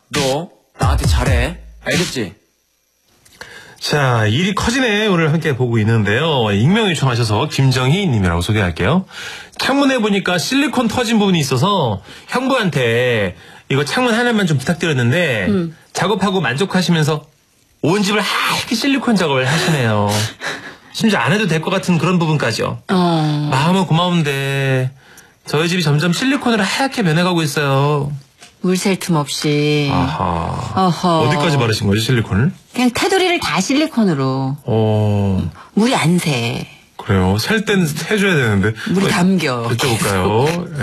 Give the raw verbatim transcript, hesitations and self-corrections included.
너 나한테 잘해. 알겠지? 자, 일이 커지네. 오늘 함께 보고 있는데요. 익명 요청하셔서 김정희 님이라고 소개할게요. 창문에 보니까 실리콘 터진 부분이 있어서 형부한테 이거 창문 하나만 좀 부탁드렸는데 음. 작업하고 만족하시면서 온 집을 하얗게 실리콘 작업을 하시네요. 심지어 안 해도 될 것 같은 그런 부분까지요. 어. 마음은 고마운데 저희 집이 점점 실리콘으로 하얗게 변해가고 있어요. 물 셀 틈 없이. 아하. 어허. 어디까지 바르신 거죠, 실리콘을? 그냥 테두리를 다 실리콘으로. 어. 물이 안 새. 그래요. 셀 땐 해줘야 되는데. 물이 담겨. 여쭤볼까요?